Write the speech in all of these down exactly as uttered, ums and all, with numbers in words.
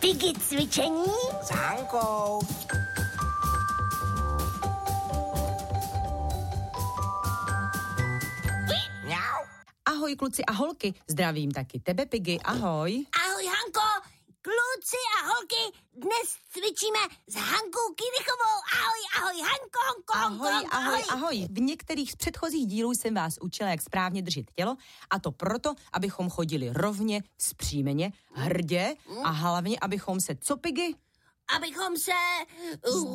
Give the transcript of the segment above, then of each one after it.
Piggy cvičení s Hankou. Ahoj kluci a holky, zdravím taky tebe, Piggy, ahoj. Ahoj, Hanko. Kluci a holky, dnes cvičíme s Hankou Kýrychovou. Ahoj, ahoj, Hanko, Hanko, ahoj, Hanko, ahoj, ahoj, ahoj. V některých z předchozích dílů jsem vás učila, jak správně držet tělo, a to proto, abychom chodili rovně, vzpřímeně, hrdě a hlavně, abychom se, co, Piggy? Abychom se... Uh,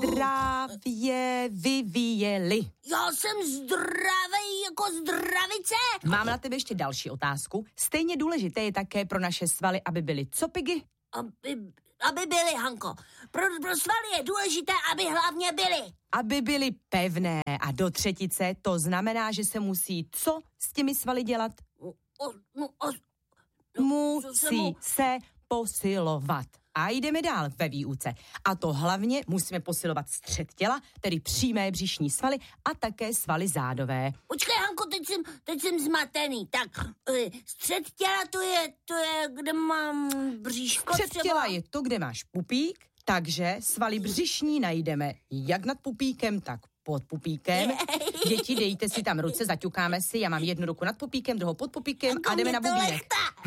zdravě vyvíjeli. Já jsem zdravý jako zdravice. Mám na tebe ještě další otázku. Stejně důležité je také pro naše svaly, aby byly, co, Piggy? Aby, aby byly, Hanko. Pro, pro svaly je důležité, aby hlavně byly. Aby byly pevné a do třetice, to znamená, že se musí co s těmi svaly dělat? O, no, o, no, musí se posilovat. A jdeme dál ve výuce. A to hlavně musíme posilovat střed těla, tedy přímé břišní svaly a také svaly zádové. Počkej, Hanko, teď jsem, teď jsem zmatený. Tak, střed těla to je, to je, kde mám bříško Střed třeba. těla je to, kde máš pupík, takže svaly břišní najdeme jak nad pupíkem, tak pod pupíkem. Děti, dejte si tam ruce, zaťukáme si, já mám jednu ruku nad pupíkem, druhou pod pupíkem a jdeme na bubínek.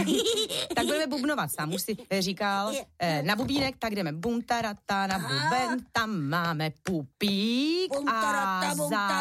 Tak budeme bubnovat, sám už si říkal, eh, na bubínek, tak jdeme buntarata na buben, tam máme pupík a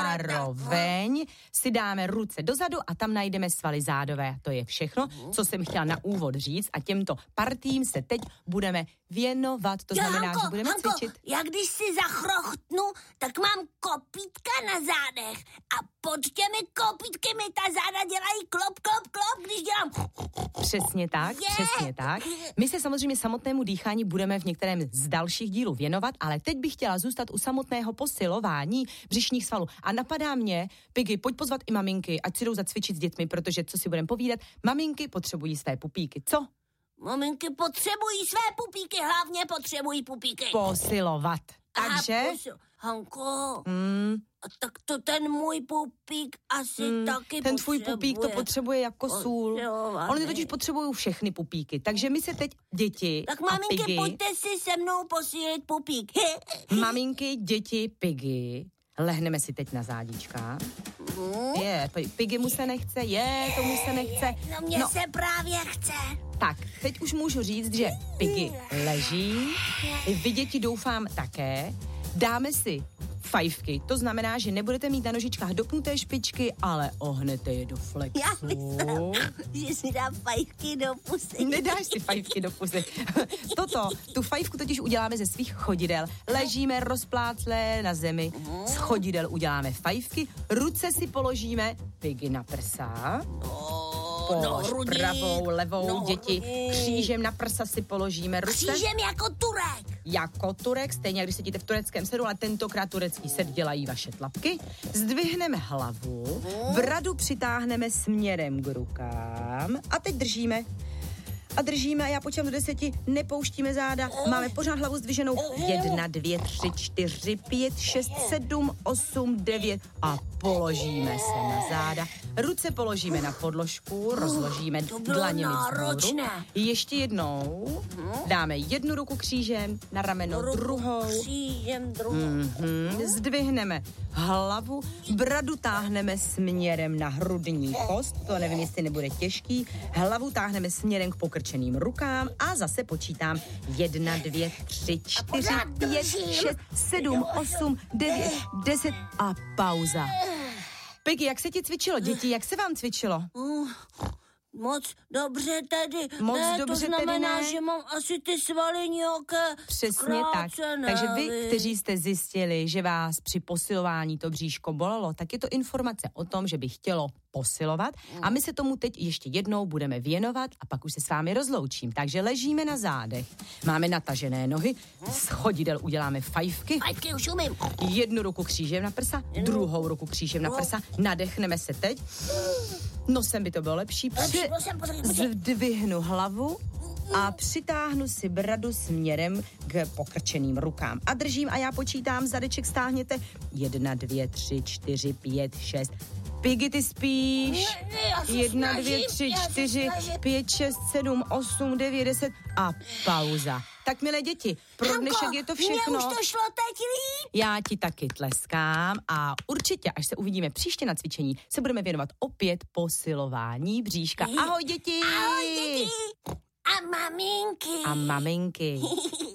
zároveň si dáme ruce dozadu a tam najdeme svaly zádové. To je všechno, co jsem chtěla na úvod říct a těmto partím se teď budeme věnovat, to jo, znamená, Hanko, že budeme Hanko, cvičit. Já když si zachrochtnu, tak mám kopítka na zádech a pod těmi kopítky mi ta záda dělají klop, klop, klop, když dělám... Přesně tak, yeah. přesně tak. My se samozřejmě samotnému dýchání budeme v některém z dalších dílů věnovat, ale teď bych chtěla zůstat u samotného posilování břišních svalů. A napadá mě, Piggy, pojď pozvat i maminky, ať si jdou zacvičit s dětmi, protože co si budeme povídat, maminky potřebují své pupíky. Co? Maminky potřebují své pupíky, hlavně potřebují pupíky. Posilovat. Takže... Aha, posil... Hanko, mm. tak to ten můj pupík asi mm, taky ten potřebuje. Ten tvůj pupík to potřebuje jako sůl. Oni totiž potřebují všechny pupíky. Takže my se teď, děti tak a maminky, Piggy, pojďte si se mnou posílit pupík. Maminky, děti, Piggy, lehneme si teď na zádička. Mm. Je, Piggy mu se nechce, je, tomu se nechce. No mě no. se právě chce. Tak, teď už můžu říct, že Piggy leží, vy děti doufám také, dáme si fajfky, to znamená, že nebudete mít na nožičkách dopnuté špičky, ale ohnete je do flexu. Já myslím, že si dám fajfky do pusy. Nedáš si fajfky do pusy. Toto, tu fajfku totiž uděláme ze svých chodidel. Ležíme rozpláclé na zemi, z chodidel uděláme fajfky, ruce si položíme, Piggy na prsa. Polož no, pravou, levou, no, děti. Hrudí. Křížem na prsa si položíme ruce. Křížem jako Turek. Jako Turek, stejně když sedíte v tureckém sedu, ale tentokrát turecký sed dělají vaše tlapky. Zdvihneme hlavu, bradu přitáhneme směrem k rukám a teď držíme. A držíme a já počítám do deseti, nepouštíme záda, máme pořád hlavu zdviženou. Jedna, dvě, tři, čtyři, pět, šest, sedm, osm, devět a položíme se na záda. Ruce položíme na podložku, rozložíme dlaněmi vzhůru. Ještě jednou dáme jednu ruku křížem na rameno, ruku druhou. Křížem druhou. Mm-hmm. Zdvihneme hlavu, bradu táhneme směrem na hrudní kost, to nevím, jestli nebude těžký. Hlavu táhneme směrem k pokrčeným rukám a zase počítám. Jedna, dvě, tři, čtyři, pět, šest, sedm, osm, devět, deset a pauza. Piggy, jak se ti cvičilo, děti? Jak se vám cvičilo? Uh, moc dobře tedy. Moc ne, dobře to znamená, tedy ne. že mám asi ty svaly nějaké Přesně tak. Takže vy, kteří jste zjistili, že vás při posilování to bříško bolelo, tak je to informace o tom, že by chtělo posilovat a my se tomu teď ještě jednou budeme věnovat a pak už se s vámi rozloučím. Takže ležíme na zádech, máme natažené nohy, z chodidel uděláme fajfky. Fajfky už umím. Jednu ruku křížem na prsa, druhou ruku křížem na prsa, nadechneme se teď. Nosem by to bylo lepší. Při... Zdvihnu hlavu a přitáhnu si bradu směrem k pokrčeným rukám. A držím a já počítám, zadeček stáhněte. Jedna, dvě, tři, čtyři, pět, šest. Piggy, ty spíš? Jedna, dvě, tři, čtyři, pět, šest, sedm, osm, devět, deset a pauza. Tak milé děti, pro dnešek je to všechno. Mně už to šlo teď líp. Já ti taky tleskám a určitě, až se uvidíme příště na cvičení, se budeme věnovat opět posilování bříška. Ahoj děti! Ahoj děti! A maminky! A maminky.